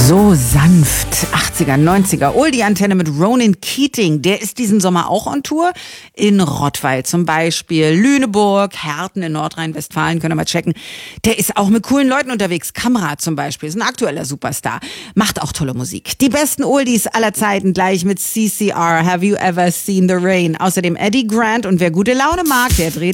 So sanft, 80er, 90er, Oldie-Antenne mit Ronan Keating. Der ist diesen Sommer auch on Tour. In Rottweil zum Beispiel, Lüneburg, Herten in Nordrhein-Westfalen, könnt ihr mal checken. Der ist auch mit coolen Leuten unterwegs. Kamera zum Beispiel, ist ein aktueller Superstar. Macht auch tolle Musik. Die besten Oldies aller Zeiten gleich mit CCR, Have You Ever Seen the Rain? Außerdem Eddie Grant, und wer gute Laune mag, der dreht